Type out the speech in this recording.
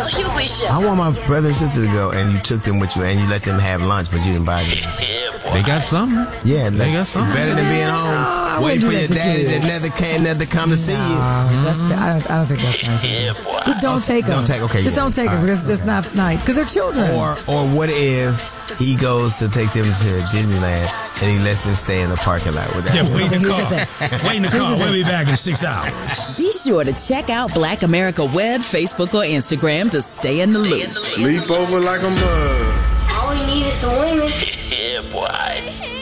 I want my brother and sister to go, and you took them with you, and you let them have lunch, but you didn't buy them. They got something. Yeah, they got something. It's better than being home, waiting for your daddy that never come to see you. I don't think that's nice. Just don't take them. Just don't take them because that's not nice. Because they're children. Or what if he goes to take them to Disneyland and he lets them stay in the parking lot with that? Yeah, wait in the car. Wait in the car. We'll be back in 6 hours. Be sure to check out Black America Web, Facebook, or Instagram to stay in the loop. Sleep over like a mug. All we need is some women. Yeah, boy.